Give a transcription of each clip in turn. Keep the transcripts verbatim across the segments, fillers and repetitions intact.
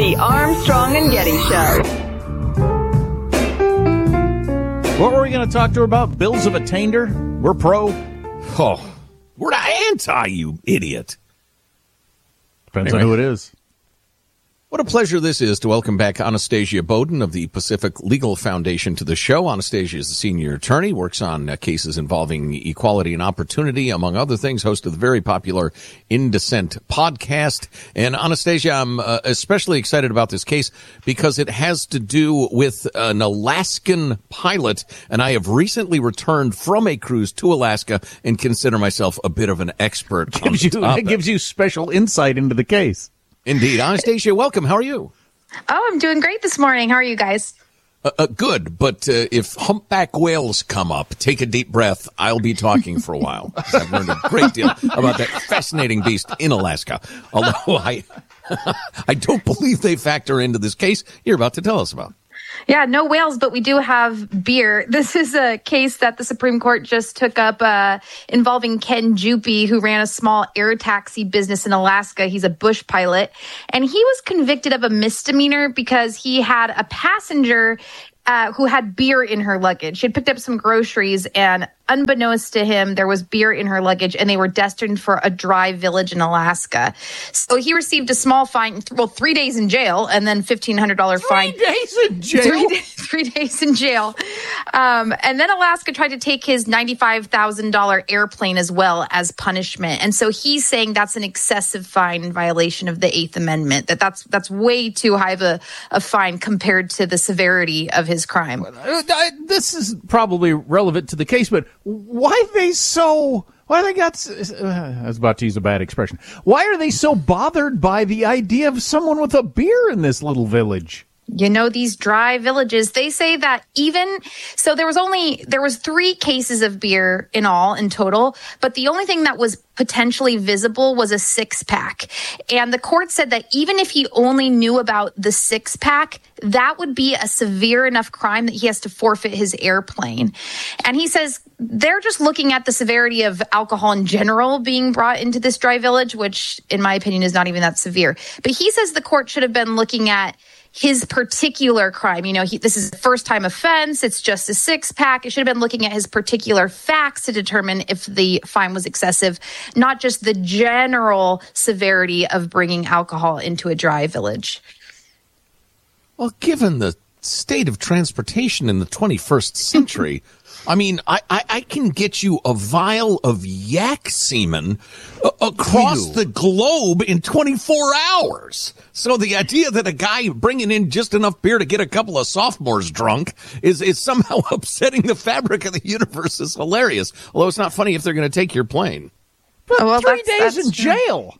The Armstrong and Getty Show. What were we going to talk to her about? Bills of attainder? We're pro. Oh, we're not anti, you idiot. Depends anyway. on who it is. What a pleasure this is to welcome back Anastasia Bowden of the Pacific Legal Foundation to the show. Anastasia is a senior attorney, works on uh, cases involving equality and opportunity, among other things, host of the very popular In Dissent podcast. And Anastasia, I'm uh, especially excited about this case because it has to do with an Alaskan pilot, and I have recently returned from a cruise to Alaska and consider myself a bit of an expert. Gives you, it gives you special insight into the case. Indeed. Anastasia, welcome. How are you? Oh, I'm doing great this morning. How are you guys? Uh, uh, good, but uh, if humpback whales come up, take a deep breath. I'll be talking for a while. I've learned a great deal about that fascinating beast in Alaska, although I, I don't believe they factor into this case you're about to tell us about. Yeah, no whales, but we do have beer. This is a case that the Supreme Court just took up uh, involving Ken Jupi, who ran a small air taxi business in Alaska. He's a bush pilot, and he was convicted of a misdemeanor because he had a passenger uh, who had beer in her luggage. She had picked up some groceries, and unbeknownst to him, there was beer in her luggage, and they were destined for a dry village in Alaska. So he received a small fine, well, three days in jail, and then fifteen hundred dollars fine. Three days in jail? Three, day, three days in jail. Um, and then Alaska tried to take his ninety-five thousand dollars airplane as well as punishment. And so he's saying that's an excessive fine in violation of the Eighth Amendment, that that's, that's way too high of a, a fine compared to the severity of his crime. Uh, This is probably relevant to the case, but why are they so, why they got, uh, I was about to use a bad expression. Why are they so bothered by the idea of someone with a beer in this little village? You know, these dry villages, they say that even, so there was only, there was three cases of beer in all, in total, but the only thing that was potentially visible was a six pack. And the court said that even if he only knew about the six pack, that would be a severe enough crime that he has to forfeit his airplane. And he says they're just looking at the severity of alcohol in general being brought into this dry village, which in my opinion is not even that severe. But he says the court should have been looking at his particular crime. You know, he, this is a first-time offense. It's just a six-pack. It should have been looking at his particular facts to determine if the fine was excessive, not just the general severity of bringing alcohol into a dry village. Well, given the state of transportation in the twenty-first century, I mean, I, I, I can get you a vial of yak semen uh, across Ew. the globe in twenty-four hours. So the idea that a guy bringing in just enough beer to get a couple of sophomores drunk is, is somehow upsetting the fabric of the universe is hilarious. Although it's not funny if they're going to take your plane. But well, three that's, days that's in true. jail.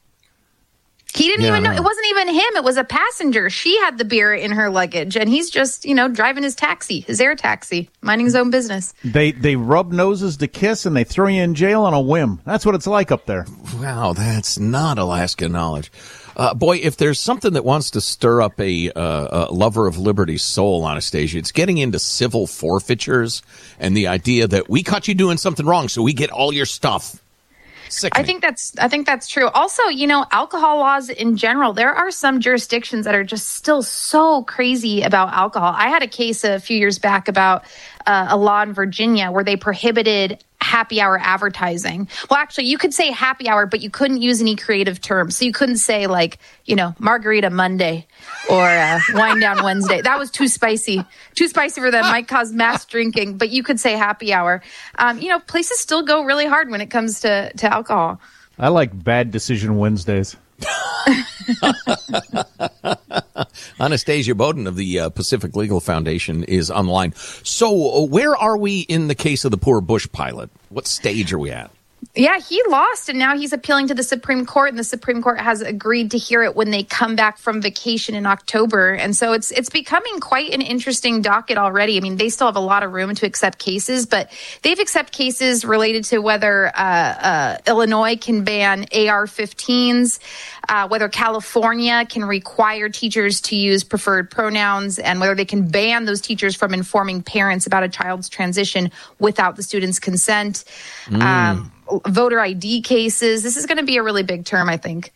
He didn't Yeah, even know. no. It wasn't even him. It was a passenger. She had the beer in her luggage, and he's just, you know, driving his taxi, his air taxi, minding his own business. They they rub noses to kiss, and they throw you in jail on a whim. That's what it's like up there. Wow, that's not Alaska knowledge. Uh, boy, if there's something that wants to stir up a, uh, a lover of liberty's soul, Anastasia, it's getting into civil forfeitures and the idea that we caught you doing something wrong, so we get all your stuff. Sickening. I think that's I think that's true. Also, you know, alcohol laws in general, there are some jurisdictions that are just still so crazy about alcohol. I had a case a few years back about uh, a law in Virginia where they prohibited happy hour advertising. Well, actually, you could say happy hour, but you couldn't use any creative terms. So you couldn't say like, you know, Margarita Monday or uh, Wine Down Wednesday. That was too spicy. Too spicy for them. Might cause mass drinking, but you could say happy hour. Um, you know, places still go really hard when it comes to, to alcohol. I like Bad Decision Wednesdays. Anastasia Bowden of the uh, Pacific Legal Foundation is online. So uh, where are we in the case of the poor bush pilot? What stage are we at? Yeah, he lost, and now he's appealing to the Supreme Court, and the Supreme Court has agreed to hear it when they come back from vacation in October. And so it's it's becoming quite an interesting docket already. I mean, they still have a lot of room to accept cases, but they've accepted cases related to whether uh, uh, Illinois can ban A R fifteens, uh, whether California can require teachers to use preferred pronouns, and whether they can ban those teachers from informing parents about a child's transition without the student's consent. Mm. Um, voter I D cases. This is going to be a really big term, I think.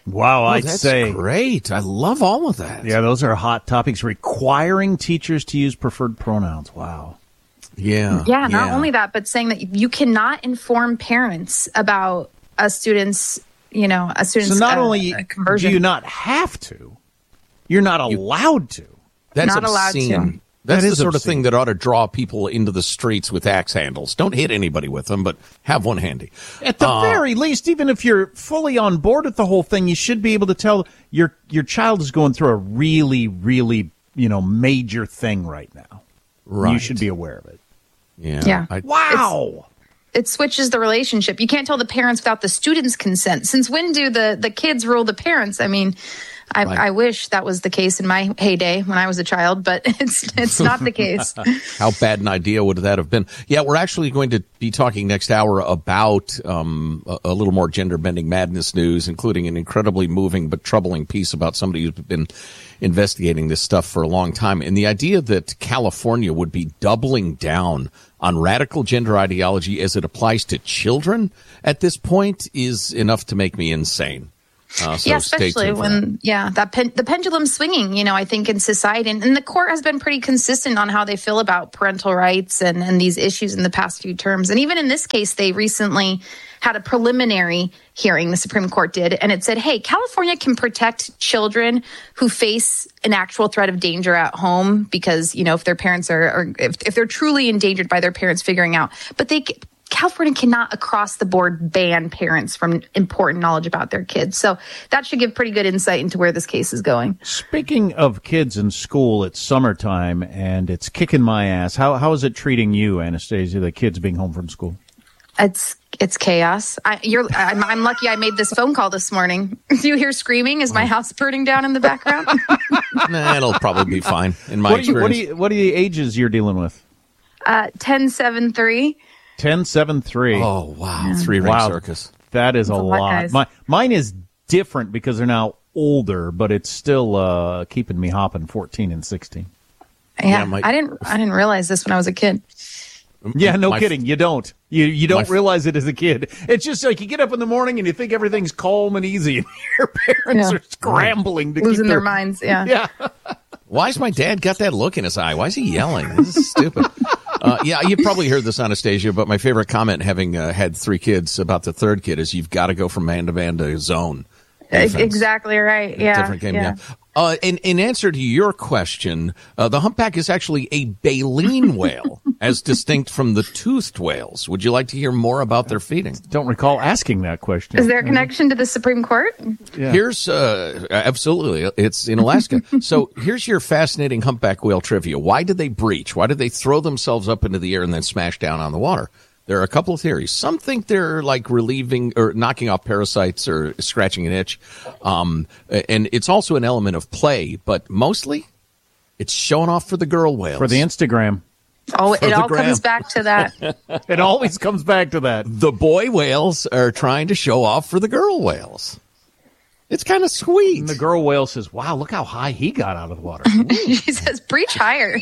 Wow, Oh, I'd that's say. great. I love all of that. Yeah, those are hot topics. Requiring teachers to use preferred pronouns. Wow. Yeah. Yeah, not only that, but saying that you cannot inform parents about a student's, you know, a student's So not uh, only uh, do conversion. you not have to, you're not allowed to. That's Not allowed obscene. to. That's That the is sort of obscene. thing that ought to draw people into the streets with axe handles. Don't hit anybody with them, but have one handy. At the Uh, very least, even if you're fully on board with the whole thing, you should be able to tell your your child is going through a really, really, you know, major thing right now. Right. You should be aware of it. Yeah. Yeah. I- Wow. It switches the relationship. You can't tell the parents without the student's consent. Since when do the, the kids rule the parents? I mean, I, Right. I wish that was the case in my heyday when I was a child, but it's it's not the case. How bad an idea would that have been? Yeah, we're actually going to be talking next hour about um, a, a little more gender-bending madness news, including an incredibly moving but troubling piece about somebody who's been investigating this stuff for a long time. And the idea that California would be doubling down on radical gender ideology as it applies to children at this point is enough to make me insane. Uh, so yeah, stay especially tuned for that. when yeah that pen, the pendulum swinging. You know, I think in society, and, and the court has been pretty consistent on how they feel about parental rights and and these issues in the past few terms. And even in this case, they recently had a preliminary hearing. The Supreme Court did, and it said, "Hey, California can protect children who face an actual threat of danger at home because you know if their parents are, or if if they're truly endangered by their parents figuring out, but they." California cannot across the board ban parents from important knowledge about their kids. So that should give pretty good insight into where this case is going. Speaking of kids in school, it's summertime and it's kicking my ass. How how is it treating you, Anastasia, the kids being home from school? It's it's chaos. I, you're, I'm, I'm lucky I made this phone call this morning. Do you hear screaming? Is my house burning down in the background? Nah, it'll probably be fine in my What are, you, experience. what, are you, what are the ages you're dealing with? uh, ten seven three. ten, seven, three. Oh, wow. Three-ring Wow. circus. That is a That's a lot, lot. guys. My, mine is different because they're now older, but it's still uh, keeping me hopping, fourteen and sixteen. Yeah, Yeah, my- I didn't I didn't realize this when I was a kid. Yeah, no My- kidding. You don't. You you don't My- realize it as a kid. It's just like you get up in the morning and you think everything's calm and easy, and your parents Yeah. are scrambling to Losing keep their minds. Yeah. Yeah. Why's my dad got that look in his eye? Why is he yelling? This is stupid. Uh, yeah, you probably heard this, Anastasia, but my favorite comment, having uh, had three kids, about the third kid is you've got to go from man to man to zone. Ex- defense. Exactly right. Yeah. Different game, yeah. yeah. Uh, in, in answer to your question, uh, the humpback is actually a baleen whale, as distinct from the toothed whales. Would you like to hear more about their feeding? Don't recall asking that question. Is there a connection to the Supreme Court? Yeah. Here's uh, absolutely, it's in Alaska. So here's your fascinating humpback whale trivia. Why did they breach? Why did they throw themselves up into the air and then smash down on the water? There are a couple of theories. Some think they're like relieving or knocking off parasites or scratching an itch. Um, and it's also an element of play, but mostly it's showing off for the girl whales. For the Instagram. Oh, it the all gram. comes back to that. It always comes back to that. The boy whales are trying to show off for the girl whales. It's kind of sweet. And the girl whale says, wow, look how high he got out of the water. She says, "Breach higher."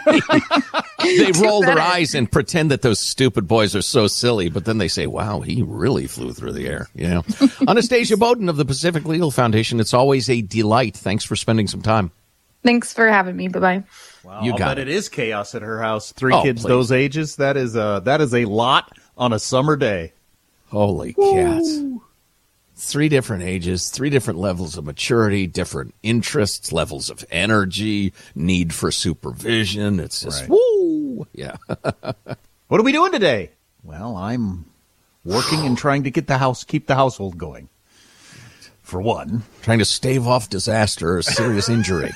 They roll their better. eyes and pretend that those stupid boys are so silly, but then they say, wow, he really flew through the air. You know, Anastasia Bowden of the Pacific Legal Foundation, it's always a delight. Thanks for spending some time. Thanks for having me. Bye bye. Wow, You I'll got bet it. it is chaos at her house. Three Oh, kids please. those ages, that is a, that is a lot on a summer day. Holy cats. Three different ages, three different levels of maturity, different interests, levels of energy, need for supervision. It's just, Right. woo. Yeah. What are we doing today? Well, I'm working and trying to get the house, keep the household going. For one, Trying to stave off disaster or serious injury.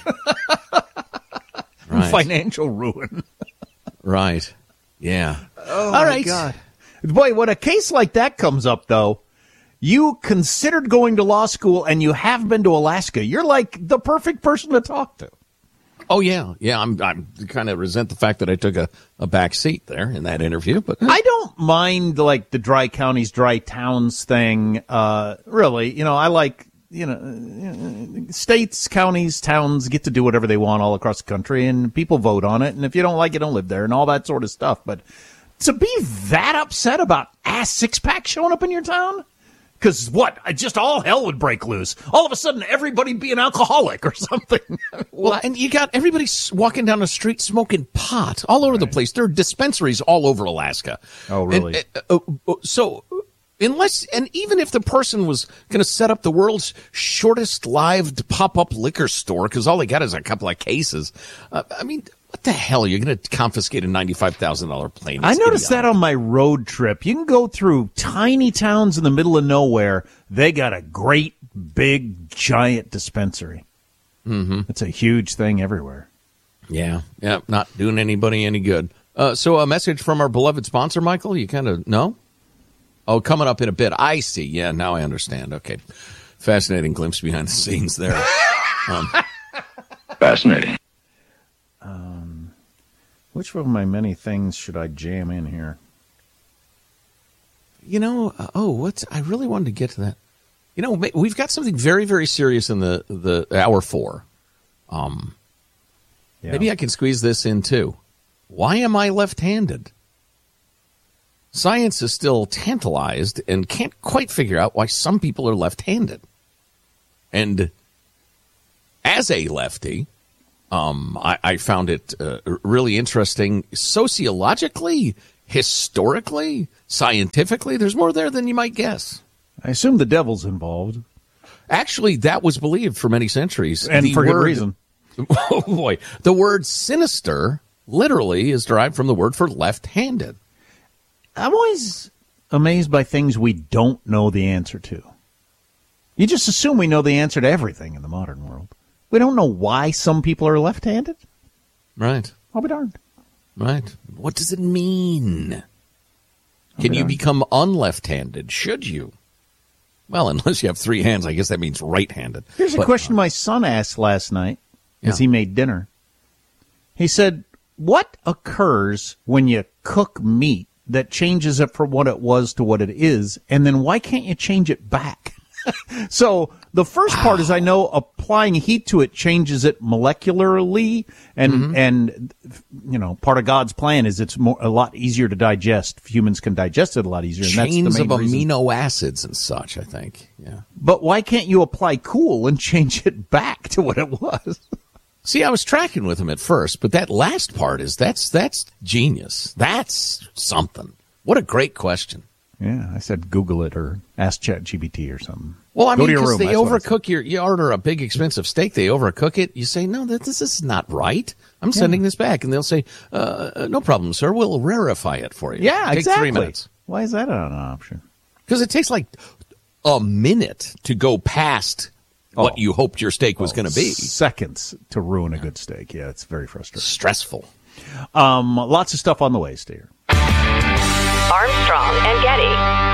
Right. financial ruin. Right. Yeah. Oh, All right. God. Boy, when a case like that comes up, though, you considered going to law school and you have been to Alaska. You're like the perfect person to talk to. Oh yeah, yeah. I'm I'm kind of resent the fact that I took a, a back seat there in that interview, but I don't mind like the dry counties, dry towns thing. Uh, really, you know, I like you know states, counties, towns get to do whatever they want all across the country, and people vote on it. And if you don't like it, don't live there, and all that sort of stuff. But to be that upset about ass six pack showing up in your town, Because what? Just all hell would break loose. All of a sudden, everybody be an alcoholic or something. Well, and you got everybody walking down the street smoking pot all over right. the place. There are dispensaries all over Alaska. Oh, really? And, uh, uh, so, unless, and even if the person was going to set up the world's shortest lived pop-up liquor store, because all they got is a couple of cases, uh, I mean, what the hell? You're going to confiscate a ninety-five thousand dollars plane? I noticed that on my road trip. You can go through tiny towns in the middle of nowhere. They got a great, big, giant dispensary. Mm-hmm. It's a huge thing everywhere. Yeah, yeah, not doing anybody any good. Uh, so a message from our beloved sponsor, Michael? You kind of know? Oh, coming up in a bit. I see. Yeah, now I understand. Okay. Fascinating glimpse behind the scenes there. Um, Fascinating. Um, which of my many things should I jam in here? You know, uh, oh, what's, I really wanted to get to that. You know, we've got something very, very serious in the, the hour four. Um, yeah. Maybe I can squeeze this in too. Why am I left-handed? Science is still tantalized and can't quite figure out why some people are left-handed. And as a lefty, um, I, I found it uh, really interesting. Sociologically, historically, scientifically, there's more there than you might guess. I assume the devil's involved. Actually, that was believed for many centuries. And the for good word, reason. Oh, boy. The word sinister literally is derived from the word for left-handed. I'm always amazed by things we don't know the answer to. You just assume we know the answer to everything in the modern world. We don't know why some people are left-handed. Right. I'll be darned. Right. What does it mean? Can you become unleft-handed? Should you? Well, unless you have three hands, I guess that means right-handed. Here's but, a question uh, my son asked last night as yeah. he made dinner. He said, what occurs when you cook meat that changes it from what it was to what it is, and then why can't you change it back? So the first part is I know applying heat to it changes it molecularly, and mm-hmm. and you know part of God's plan is it's more a lot easier to digest. Humans can digest it a lot easier. Chains and that's the main of reason. amino acids and such, I think. Yeah. But why can't you apply cool and change it back to what it was? See, I was tracking with him at first, but that last part is that's that's genius. That's something. What a great question. Yeah, I said Google it or ask ChatGPT or something. Well, I Go mean, because they overcook your, you order a big expensive steak, they overcook it. You say, no, that, this is not right. I'm sending yeah. this back. And they'll say, uh, no problem, sir. We'll rarefy it for you. Yeah, Take exactly. three minutes. Why is that an option? Because it takes like a minute to go past oh. what you hoped your steak was oh, going to be. Seconds to ruin a good steak. Yeah, it's very frustrating. Stressful. Um, lots of stuff on the way. Stay here. Armstrong and Getty.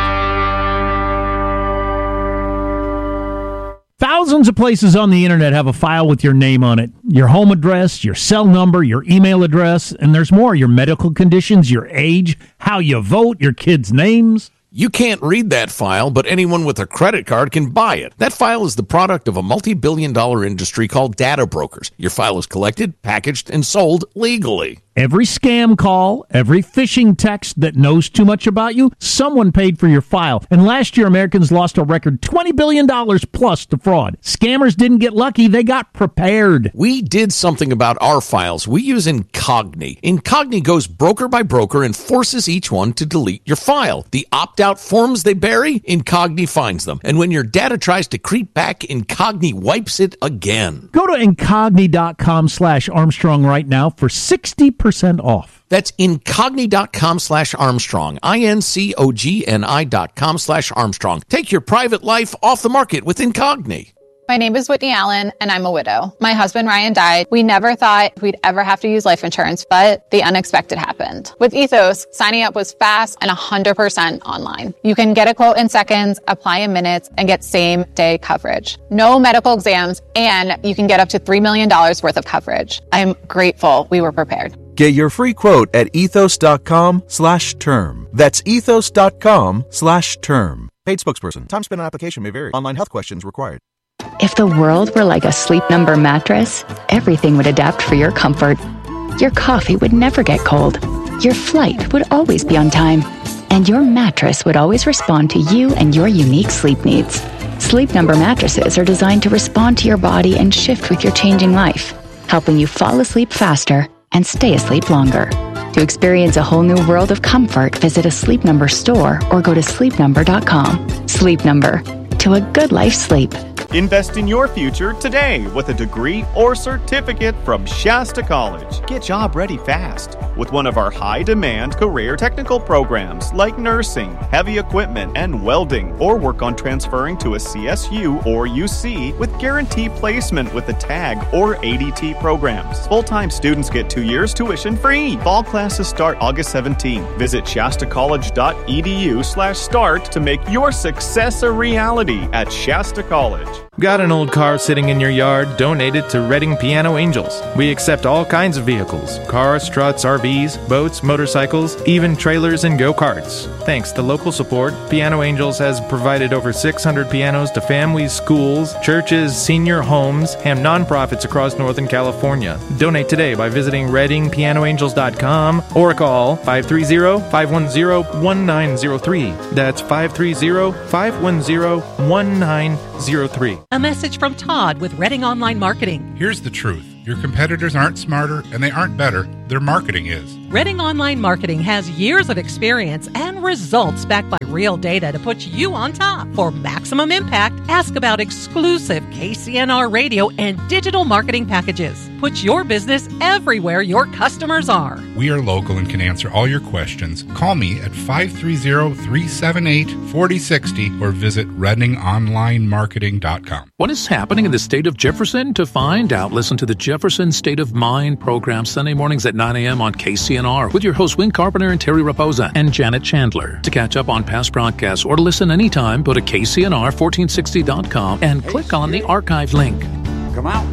Thousands of places on the internet have a file with your name on it, your home address, your cell number, your email address, and there's more, your medical conditions, your age, how you vote, your kids' names. You can't read that file, but anyone with a credit card can buy it. That file is the product of a multi-billion dollar industry called data brokers. Your file is collected, packaged, and sold legally. Every scam call, every phishing text that knows too much about you, someone paid for your file. And last year, Americans lost a record twenty billion dollars plus to fraud. Scammers didn't get lucky. They got prepared. We did something about our files. We use Incogni. Incogni goes broker by broker and forces each one to delete your file. The opt-out forms they bury, Incogni finds them. And when your data tries to creep back, Incogni wipes it again. Go to Incogni.com slash Armstrong right now for sixty percent off. That's Incogni.com slash Armstrong. I-N-C-O-G-N-I dot com slash Armstrong. Take your private life off the market with Incogni. My name is Whitney Allen, and I'm a widow. My husband, Ryan, died. We never thought we'd ever have to use life insurance, but the unexpected happened. With Ethos, signing up was fast and one hundred percent online. You can get a quote in seconds, apply in minutes, and get same-day coverage. No medical exams, and you can get up to three million dollars worth of coverage. I'm grateful we were prepared. Get your free quote at ethos.com slash term. That's ethos.com slash term. Paid spokesperson. Time spent on application may vary. Online health questions required. If the world were like a Sleep Number mattress, everything would adapt for your comfort. Your coffee would never get cold. Your flight would always be on time. and your mattress would always respond to you and your unique sleep needs. Sleep Number mattresses are designed to respond to your body and shift with your changing life, helping you fall asleep faster and stay asleep longer. To experience a whole new world of comfort, visit a Sleep Number store or go to sleep number dot com. Sleep Number. To a good life sleep. Invest in your future today with a degree or certificate from Shasta College. Get job ready fast with one of our high-demand career technical programs like nursing, heavy equipment, and welding, or work on transferring to a C S U or U C with guaranteed placement with the TAG or A D T programs. Full-time students get two years tuition free. Fall classes start August seventeenth. Visit shasta college dot e d u slash start to make your success a reality at Shasta College. Got an old car sitting in your yard? Donate it to Redding Piano Angels. We accept all kinds of vehicles: cars, trucks, R Vs, boats, motorcycles, even trailers and go-karts. Thanks to local support, Piano Angels has provided over six hundred pianos to families, schools, churches, senior homes, and nonprofits across Northern California. Donate today by visiting redding piano angels dot com or call five three zero, five one zero, one nine zero three. That's five three zero, five one zero, one nine zero three. A message from Todd with Redding Online Marketing. Here's the truth. Your competitors aren't smarter and they aren't better. Their marketing is. Redding Online Marketing has years of experience and results backed by real data to put you on top. For maximum impact, ask about exclusive K C N R radio and digital marketing packages. Put your business everywhere your customers are. We are local and can answer all your questions. Call me at five three zero, three seven eight, four zero six zero or visit redding online marketing dot com. What is happening in the state of Jefferson? To find out, listen to the Jefferson State of Mind program Sunday mornings at nine a.m. on K C N R with your hosts Win Carpenter and Terry Raposa and Janet Chandler. To catch up on past broadcasts or to listen anytime, go to K C N R fourteen sixty dot com and click on the archive link. Come out.